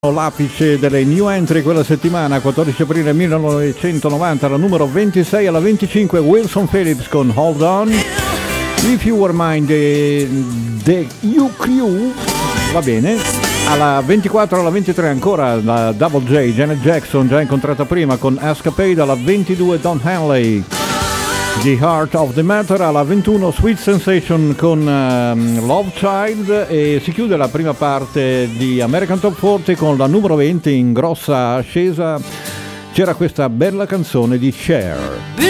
L'apice delle new entry quella settimana, 14 aprile 1990, la numero 26 alla 25, Wilson Phillips con Hold On. If You Were Mine, The U-Crew, va bene. Alla 24 alla 23 ancora la Double J, Janet Jackson, già incontrata prima con Escapade. Alla 22 Don Henley, The Heart of the Matter. Alla 21 Sweet Sensation con Love Child, e si chiude la prima parte di American Top 40 con la numero 20 in grossa ascesa. C'era questa bella canzone di Cher.